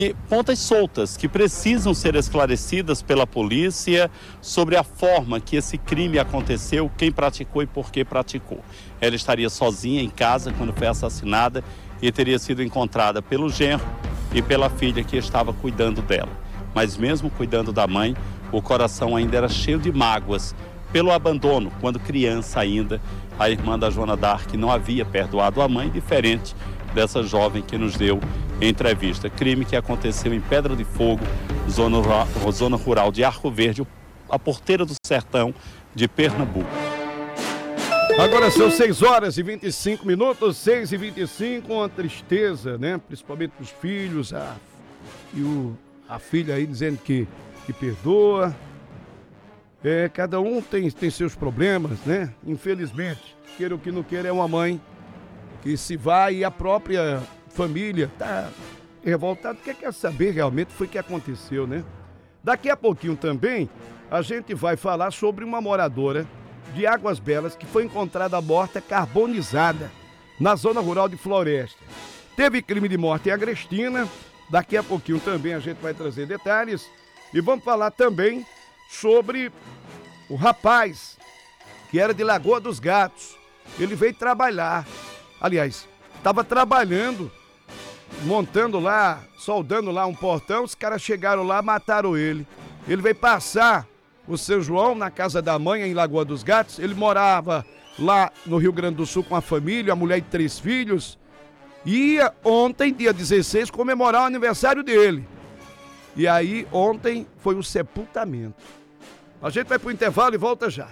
E pontas soltas que precisam ser esclarecidas pela polícia sobre a forma que esse crime aconteceu, quem praticou e por que praticou. Ela estaria sozinha em casa quando foi assassinada e teria sido encontrada pelo genro e pela filha que estava cuidando dela. Mas mesmo cuidando da mãe, o coração ainda era cheio de mágoas pelo abandono, quando criança ainda. A irmã da Joana d'Arc não havia perdoado a mãe, diferente dessa jovem que nos deu entrevista. Crime que aconteceu em Pedra de Fogo, zona rural de Arco Verde, a Porteira do Sertão de Pernambuco. Agora são 6h25, 6h25, uma tristeza, né? Principalmente os filhos, a filha aí dizendo que perdoa. Cada um tem seus problemas, né? Infelizmente, queira ou que não queira, é uma mãe que se vai e a própria família tá revoltada, porque quer saber realmente foi o que aconteceu, né? Daqui a pouquinho também a gente vai falar sobre uma moradora de Águas Belas que foi encontrada morta carbonizada na zona rural de Floresta. Teve crime de morte em Agrestina, daqui a pouquinho também a gente vai trazer detalhes e vamos falar também sobre o rapaz que era de Lagoa dos Gatos. Ele veio trabalhar. Aliás, estava trabalhando, montando lá, soldando lá um portão, os caras chegaram lá, mataram ele. Ele veio passar o seu João na casa da mãe, em Lagoa dos Gatos. Ele morava lá no Rio Grande do Sul com a família, a mulher e 3 filhos. Ia ontem, dia 16, comemorar o aniversário dele. E aí, ontem, foi o sepultamento. A gente vai pro intervalo e volta já.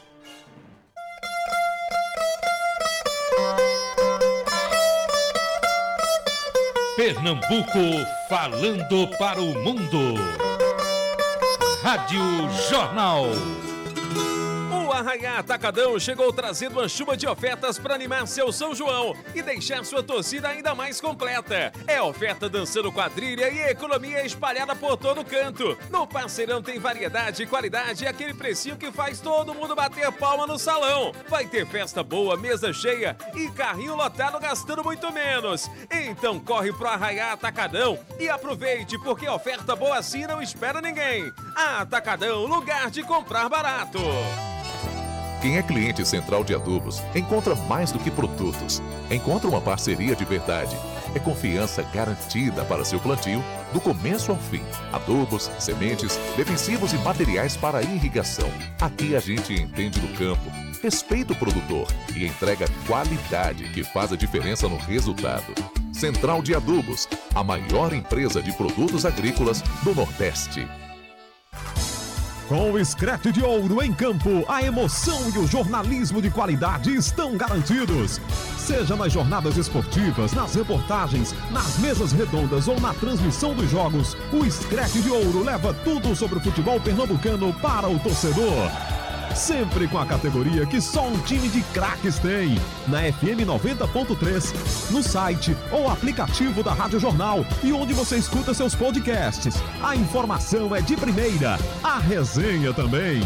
Pernambuco falando para o mundo. Rádio Jornal. O Arraiá Atacadão chegou trazendo uma chuva de ofertas para animar seu São João e deixar sua torcida ainda mais completa. É oferta dançando quadrilha e economia espalhada por todo canto. No Parceirão tem variedade, qualidade e aquele precinho que faz todo mundo bater palma no salão. Vai ter festa boa, mesa cheia e carrinho lotado gastando muito menos. Então corre pro Arraiá Atacadão e aproveite, porque oferta boa assim não espera ninguém. Atacadão, lugar de comprar barato. Quem é cliente Central de Adubos encontra mais do que produtos. Encontra uma parceria de verdade. É confiança garantida para seu plantio, do começo ao fim. Adubos, sementes, defensivos e materiais para irrigação. Aqui a gente entende do campo, respeita o produtor e entrega qualidade que faz a diferença no resultado. Central de Adubos, a maior empresa de produtos agrícolas do Nordeste. Com o Screte de Ouro em campo, a emoção e o jornalismo de qualidade estão garantidos. Seja nas jornadas esportivas, nas reportagens, nas mesas redondas ou na transmissão dos jogos, o Screte de Ouro leva tudo sobre o futebol pernambucano para o torcedor. Sempre com a categoria que só um time de craques tem. Na FM 90.3, no site ou aplicativo da Rádio Jornal e onde você escuta seus podcasts. A informação é de primeira, a resenha também.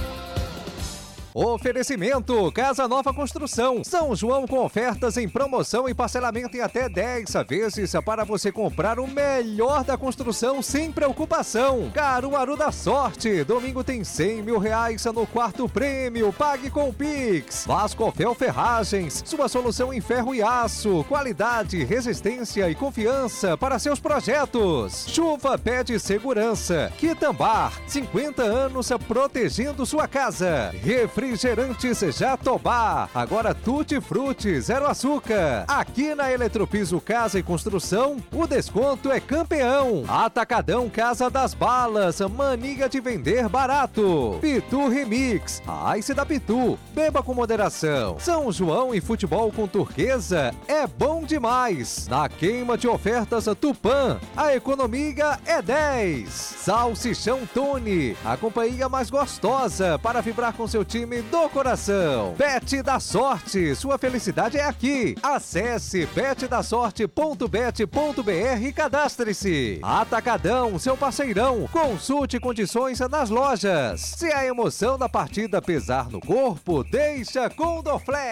Oferecimento Casa Nova Construção. São João com ofertas em promoção e parcelamento em até 10 vezes para você comprar o melhor da construção sem preocupação. Caruaru da Sorte. Domingo tem R$100 mil no quarto prêmio. Pague com Pix. Vascofel Ferragens. Sua solução em ferro e aço. Qualidade, resistência e confiança para seus projetos. Chuva pede segurança. Quitambar. 50 anos protegendo sua casa. Refrigerantes Jatobá, agora Tutti Frutti, 0 açúcar. Aqui na Eletropiso Casa e Construção, o desconto é campeão. Atacadão Casa das Balas, mania de vender barato. Pitu Remix, a Ice da Pitu, beba com moderação. São João e futebol com turquesa é bom demais. Na queima de ofertas Tupã, a economia é 10. Salsichão Tony, a companhia mais gostosa para vibrar com seu time do coração. Bet da Sorte, sua felicidade é aqui. Acesse betdasorte.bet.br e cadastre-se. Atacadão, seu parceirão. Consulte condições nas lojas. Se a emoção da partida pesar no corpo, deixa com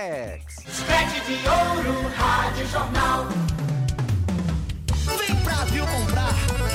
Dorflex. Screte de Ouro, Rádio Jornal. Vem pra conseguiu comprar.